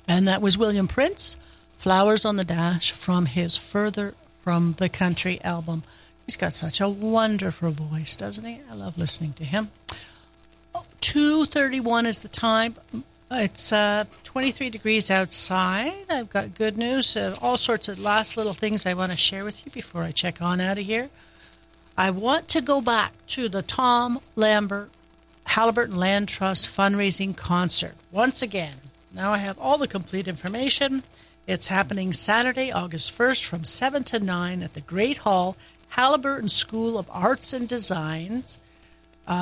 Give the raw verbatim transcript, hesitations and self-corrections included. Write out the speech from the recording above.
And that was William Prince, Flowers on the Dash, from his Further from the Country album. He's got such a wonderful voice, doesn't he? I love listening to him. two thirty-one is the time. It's uh, twenty-three degrees outside. I've got good news, uh, all sorts of last little things I want to share with you before I check on out of here. I want to go back to the Tom Lambert Halliburton Land Trust fundraising concert once again. Now I have all the complete information. It's happening Saturday, August first from seven to nine at the Great Hall, Halliburton School of Arts and Designs.